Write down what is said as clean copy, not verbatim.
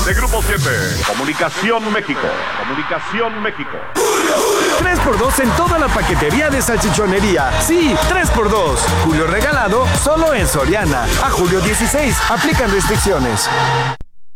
de Grupo 7. Comunicación México. Comunicación México. 3x2 en toda la paquetería de salchichonería. Sí, 3x2. Julio regalado solo en Soriana. A julio 16. Aplican restricciones.